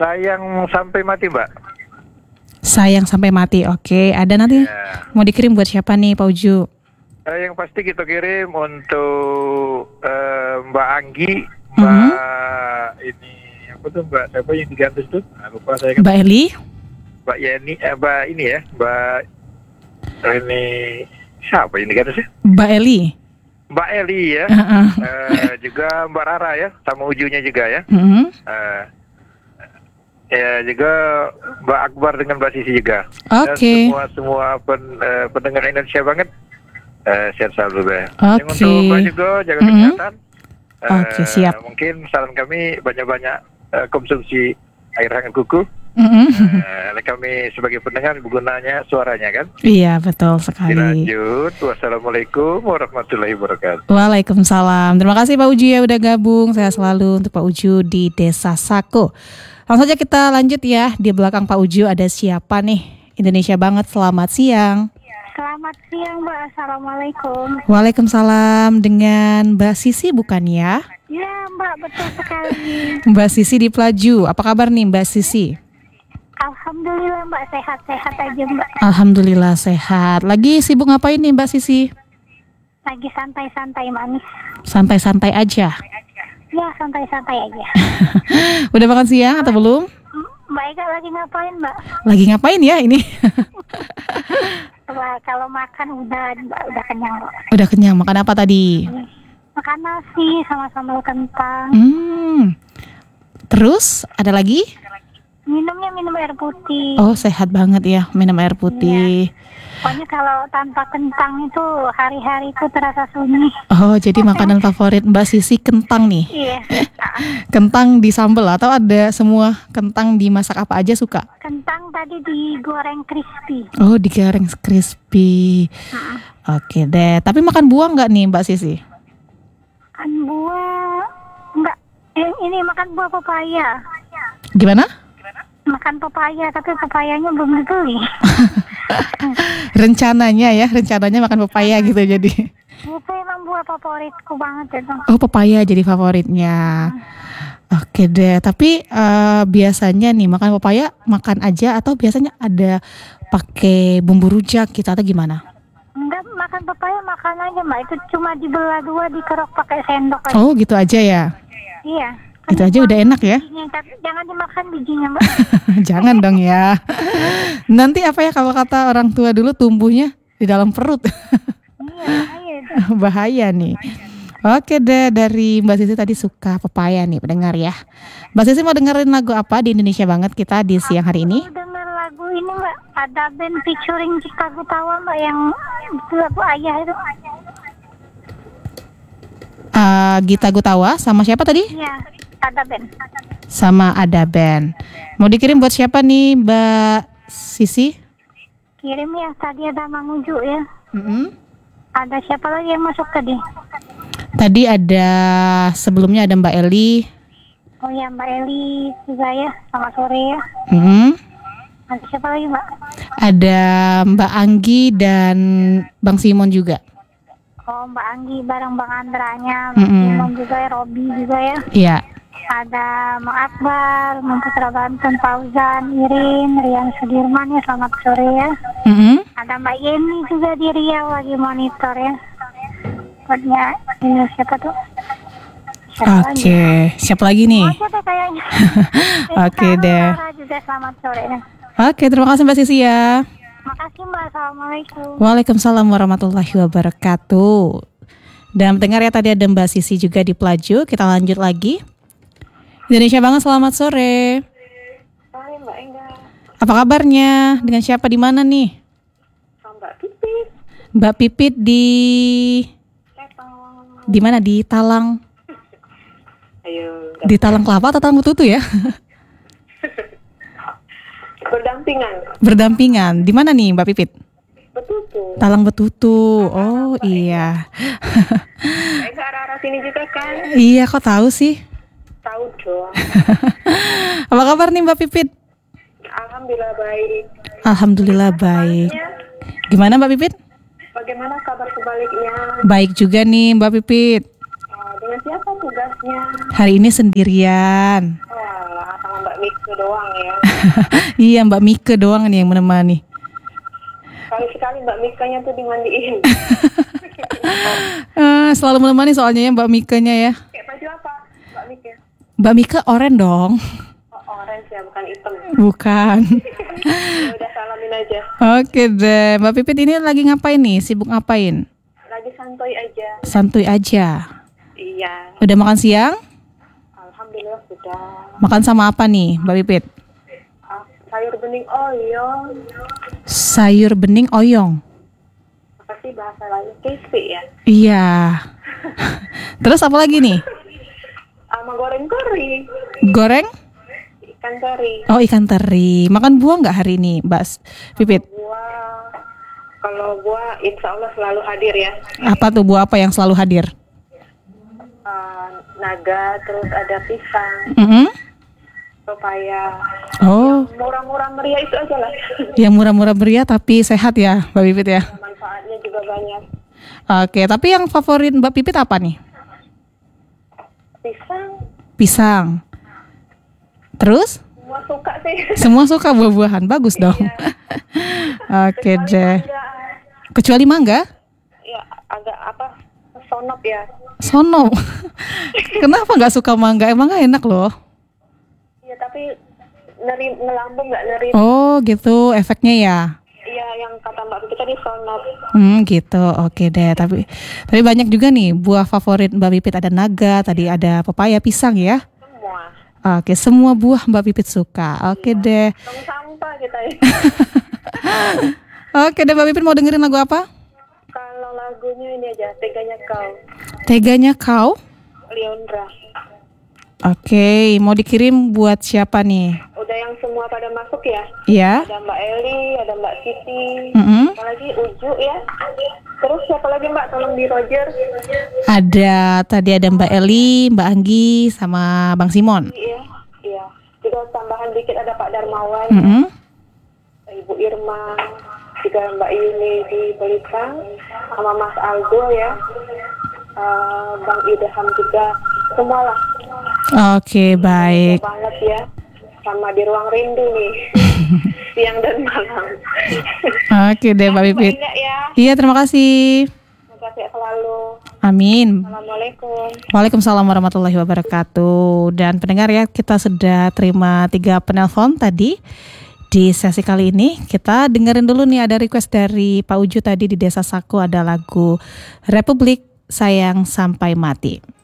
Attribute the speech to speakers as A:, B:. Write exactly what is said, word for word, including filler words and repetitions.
A: Sayang sampai mati, Mbak.
B: Sayang sampai mati. Oke, ada nanti
A: Ya.
B: mau dikirim buat siapa nih Pak Uju?
A: Uh, yang pasti kita kirim untuk uh, Mbak Anggi, Mbak uh-huh. ini apa tuh Mbak siapa yang diganti tuh? Nah, lupa saya kan.
B: Mbak Eli,
A: Mbak Yeni, eh, Mbak ini ya, Mbak ini siapa yang diganti sih?
B: Mbak Eli.
A: Mbak Eli ya,
B: uh-uh.
A: uh, juga Mbak Rara ya, sama Ujunya juga ya.
B: Uh-huh.
A: Uh, ya juga Mbak Akbar dengan Mbak Sisi juga.
B: Oke. Okay.
A: Semua semua pen, uh, pendengar Indonesia banget. Uh, sehat selalu deh.
B: Oke.
A: Yang untuk Mbak juga jaga
B: mm-hmm.
A: kesehatan. Uh,
B: Oke okay, siap.
A: Mungkin saran kami banyak-banyak uh, konsumsi air hangat kuku.
B: Mm-hmm.
A: Uh, kami sebagai pendengar gunanya suaranya kan.
B: Iya betul sekali.
A: Dilanjut. Wassalamualaikum warahmatullahi wabarakatuh.
B: Waalaikumsalam. Terima kasih Pak Uju ya udah gabung. Saya selalu untuk Pak Uju di Desa Sako. Langsung saja kita lanjut ya. Di belakang Pak Uju ada siapa nih? Indonesia banget. Selamat siang.
C: Selamat siang Mbak, Assalamualaikum.
B: Waalaikumsalam, dengan Mbak Sisi bukan ya?
C: Ya Mbak, betul sekali.
B: Mbak Sisi di Pelaju, apa kabar nih Mbak Sisi?
C: Alhamdulillah Mbak, sehat-sehat aja Mbak.
B: Alhamdulillah sehat. Lagi sibuk ngapain nih Mbak Sisi?
C: Lagi santai-santai manis.
B: Santai-santai aja?
C: Ya santai-santai aja.
B: Udah makan siang atau belum?
C: Mbak Ega lagi ngapain Mbak?
B: Lagi ngapain ya ini?
C: Wah, kalau makan udah Mbak, udah kenyang Mbak.
B: Udah kenyang, makan apa tadi?
C: Makan nasi sama sambal kentang.
B: Hmm. Terus ada lagi?
C: Minumnya minum air putih.
B: Oh sehat banget ya minum air putih.
C: Iya. Pokoknya kalau tanpa kentang itu hari-hari itu terasa sunyi.
B: Oh jadi makanan favorit Mbak Sisi kentang nih?
C: Iya.
B: Kentang di sambal atau ada semua kentang dimasak apa aja suka?
C: Kentang tadi digoreng crispy.
B: Oh digoreng crispy. Hmm. Oke deh. Tapi makan buah nggak nih Mbak Sisi?
C: Makan buah enggak. Ini makan buah pepaya.
B: Gimana?
C: Makan pepaya, tapi pepayanya belum dibeli.
B: rencananya ya, rencananya makan pepaya gitu jadi.
C: Itu emang buah favoritku banget itu.
B: Oh pepaya jadi favoritnya. Hmm. Oke deh, tapi uh, biasanya nih makan pepaya makan aja atau biasanya ada pakai bumbu rujak gitu atau gimana?
C: Enggak, makan pepaya makan aja Mbak, itu cuma dibelah dua dikerok pakai sendok aja.
B: Oh gitu aja ya?
C: Iya.
B: Itu aja udah enak ya?
C: Bijinya, tapi jangan dimakan bijinya Mbak.
B: Jangan dong ya. Nanti apa ya kalau kata orang tua dulu tumbuhnya di dalam perut.
C: Iya, bahaya itu.
B: Bahaya nih. Oke deh, dari Mbak Sisi tadi suka pepaya nih pendengar ya. Mbak Sisi mau dengerin lagu apa di Indonesia banget kita di siang hari ini?
C: Aku denger lagu ini Mbak, ada band featuring Cika Gutawa Mbak yang lagu Ayah itu.
B: Uh, Gita Gutawa sama siapa tadi?
C: Iya. Ada band.
B: Sama ada band. Mau dikirim buat siapa nih Mbak Sisi?
C: Kirim ya, tadi ada Mang Uju ya.
B: Mm-hmm.
C: Ada siapa lagi yang masuk tadi?
B: Tadi ada sebelumnya ada Mbak Eli.
C: Oh ya Mbak Eli juga ya, selamat sore ya.
B: Mm-hmm.
C: Ada siapa lagi Mbak?
B: Ada Mbak Anggi dan Bang Simon juga.
C: Oh Mbak Anggi bareng Bang Andranya, Bang
B: mm-hmm.
C: Simon juga ya, Robi juga ya.
B: Iya.
C: Ada Mang Akbar, Mang Putra Banten, Fauzan, Irin, Rian Sudirman ya, selamat sore ya.
B: Mm-hmm.
C: Ada Mbak Yeni juga di Riau lagi monitor ya. Buatnya ini siapa tuh?
B: Oke, okay. Siapa lagi nih?
C: Oke deh kayaknya.
B: Oke okay, deh.
C: Juga selamat sore ya.
B: Oke, okay, terima kasih Mbak Sisi ya.
C: Makasih Mbak, Assalamualaikum.
B: Waalaikumsalam warahmatullahi wabarakatuh. Dan pendengar ya tadi ada Mbak Sisi juga di Pelaju. Kita lanjut lagi. Indonesia banget, selamat sore.
C: Sore Mbak Engga.
B: Apa kabarnya? Dengan siapa di mana nih?
C: Mbak Pipit.
B: Mbak Pipit di di mana? Di Talang.
C: Ayo.
B: Di Talang Kelapa atau Talang Betutu ya?
C: Berdampingan.
B: Berdampingan. Di mana nih Mbak Pipit?
C: Betutu.
B: Talang Betutu. Oh iya.
C: Ke arah-arah sini juga kan?
B: Iya, kok tahu sih?
C: Tahu dong.
B: Apa kabar nih Mbak Pipit?
C: Alhamdulillah baik.
B: Alhamdulillah baik. Gimana Mbak Pipit?
C: Bagaimana kabar sebaliknya?
B: Baik juga nih Mbak Pipit.
C: Uh, dengan siapa tugasnya?
B: Hari ini sendirian.
C: Walah, sama Mbak Mika.
D: doang ya.
B: Iya, Mbak Mika doang nih yang menemani.
D: Sekali-sekali Mbak Mikanya tuh dimandiin.
B: Eh, selalu menemani soalnya ya Mbak Mikanya ya.
D: Kayak baju apa Mbak Mika?
B: Mbak Mika oranye dong.
D: Oh, orange ya, bukan hitam.
B: Bukan.
D: Ya udah salamin aja.
B: Oke deh, Mbak Pipit ini lagi ngapain nih? Sibuk ngapain?
D: Lagi santuy aja.
B: Santuy aja.
D: Iya.
B: Udah makan siang?
D: Alhamdulillah sudah.
B: Makan sama apa nih, Mbak Pipit?
D: Ah, sayur bening oyong.
B: Sayur bening oyong.
D: Apa sih bahasa lain? Crispy ya.
B: Iya. Terus apa lagi nih?
D: Sama goreng kari.
B: Goreng?
D: Ikan kari.
B: Oh, ikan teri. Makan buah nggak hari ini, Mbak Pipit?
D: Buah. Kalau buah insya Allah selalu hadir ya.
B: Apa tuh buah apa yang selalu hadir?
D: Uh, naga, terus ada pisang,
B: Mm-hmm.
D: pepaya.
B: Oh,
D: Murah-murah meriah itu aja lah.
B: yang murah-murah meriah tapi sehat ya, Mbak Pipit ya.
D: Manfaatnya juga banyak.
B: Oke, tapi yang favorit Mbak Pipit apa nih?
D: Pisang,
B: Pisang. Terus?
D: semua suka sih.
B: Semua suka buah-buahan, bagus dong. Oke
D: Kecuali
B: deh.
D: mangga.
B: Kecuali mangga?
D: Ya agak apa? Sonop ya.
B: Sono. Kenapa nggak suka mangga? Emang nggak enak loh.
D: Iya tapi neri ngelambung nggak neri.
B: Oh gitu, efeknya ya.
D: Iya yang kata Mbak Pipit tadi sonop.
B: Hmm gitu, oke deh. Tapi tapi banyak juga nih buah favorit Mbak Pipit, ada naga, tadi ada pepaya, pisang ya.
D: Semua.
B: Oke, semua buah Mbak Pipit suka. Oke deh.
D: Tong sampah kita ya.
B: Oke deh, Mbak Pipit mau dengerin lagu apa?
D: Kalau lagunya ini aja, teganya kau,
B: Teganya Kau.
D: Leondra.
B: Oke, mau dikirim buat siapa nih?
D: Udah yang semua pada masuk ya.
B: Iya.
D: Ada Mbak Eli, ada Mbak Siti,
B: Mm-mm.
D: apalagi Uju ya. Terus siapa lagi Mbak? Tolong di Roger.
B: Ada tadi ada Mbak Eli, Mbak Anggi, sama Bang Simon.
D: Iya, iya. Juga tambahan dikit ada Pak Darmawan,
B: Mm-mm.
D: Ibu Irma, juga Mbak Yuni di Belitang, sama Mas Aldo ya. Eh, Bang Idham juga, semualah.
B: Oke, baik.
D: Banget ya. Sama di ruang rindu nih. Siang dan malam.
B: Oke deh, Mbak Pipit.
D: Enggak ya.
B: Iya, terima kasih.
D: Terima kasih selalu.
B: Amin.
D: Assalamualaikum.
B: Waalaikumsalam warahmatullahi wabarakatuh. Dan pendengar ya, kita sudah terima tiga penelpon tadi. Di sesi kali ini kita dengerin dulu nih, ada request dari Pak Uju tadi di Desa Saku, ada lagu Republik Sayang Sampai Mati.